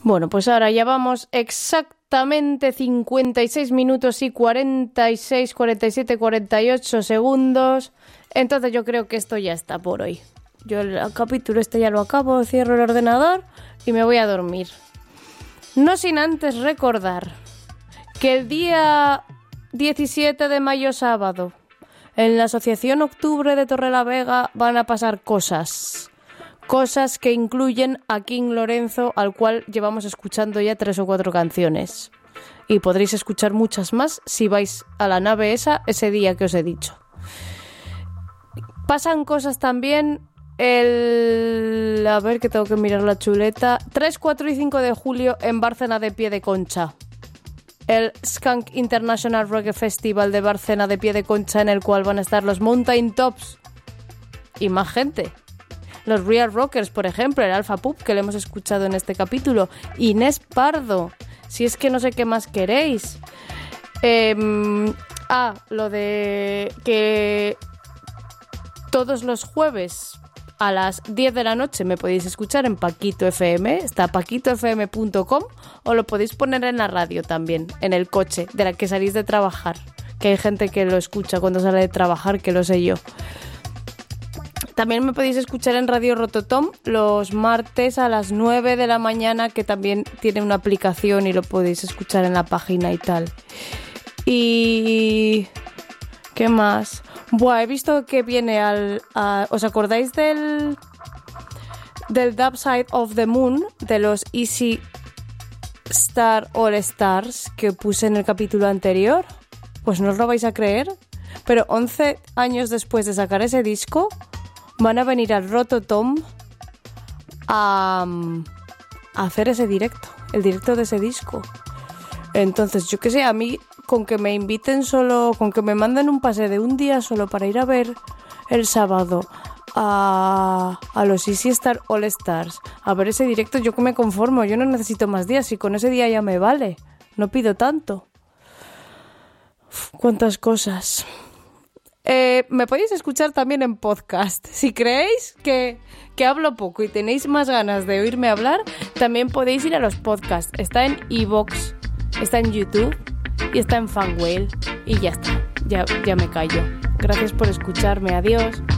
Bueno, pues ahora ya vamos exactamente 56 minutos y 46, 47, 48 segundos. Entonces yo creo que esto ya está por hoy. Yo el capítulo este ya lo acabo, cierro el ordenador y me voy a dormir. No sin antes recordar que el día 17 de mayo sábado en la Asociación Octubre de Torrelavega van a pasar cosas que incluyen a King Lorenzo, al cual llevamos escuchando ya 3 o 4 canciones. Y podréis escuchar muchas más si vais a la nave ese día que os he dicho. Pasan cosas también a ver que tengo que mirar la chuleta. 3, 4 y 5 de julio en Bárcena de Piedeconcha. El Skunk International Reggae Festival de Bárcena de Piedeconcha, en el cual van a estar los Mountain Tops y más gente. Los Real Rockers, por ejemplo, el Alpha Pup, que le hemos escuchado en este capítulo. Inés Pardo, si es que no sé qué más queréis. Lo de que todos los jueves a las 10 de la noche me podéis escuchar en Paquito FM, está paquitofm.com, o lo podéis poner en la radio también, en el coche, de la que salís de trabajar, que hay gente que lo escucha cuando sale de trabajar, que lo sé yo. También me podéis escuchar en Radio Rototom los martes a las 9 de la mañana, que también tiene una aplicación y lo podéis escuchar en la página y tal. Y... ¿qué más? Buah, he visto que viene ¿os acordáis del Dark Side of the Moon de los Easy Star All Stars que puse en el capítulo anterior? Pues no os lo vais a creer, pero 11 años después de sacar ese disco van a venir al Rototom a hacer ese directo, el directo de ese disco. Entonces, yo qué sé, a mí con que me inviten solo, con que me manden un pase de un día solo para ir a ver el sábado a los Easy Star All Stars, a ver ese directo, yo que me conformo, yo no necesito más días, y con ese día ya me vale, no pido tanto. Cuántas cosas. Me podéis escuchar también en podcast. Si creéis que hablo poco y tenéis más ganas de oírme hablar, también podéis ir a los podcasts. Está en iVoox, está en YouTube y está en Fanwhale. Y ya está, ya me callo. Gracias por escucharme, adiós.